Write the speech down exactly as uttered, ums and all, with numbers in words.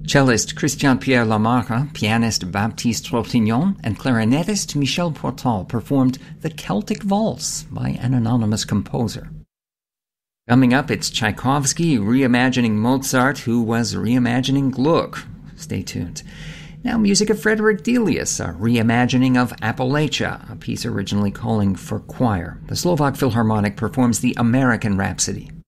Cellist Christian-Pierre Lamarca, pianist Baptiste Tropignon, and clarinetist Michel Portal performed The Celtic Waltz by an anonymous composer. Coming up, it's Tchaikovsky reimagining Mozart, who was reimagining Gluck. Stay tuned. Now, music of Frederick Delius, a reimagining of Appalachia, a piece originally calling for choir. The Slovak Philharmonic performs the American Rhapsody.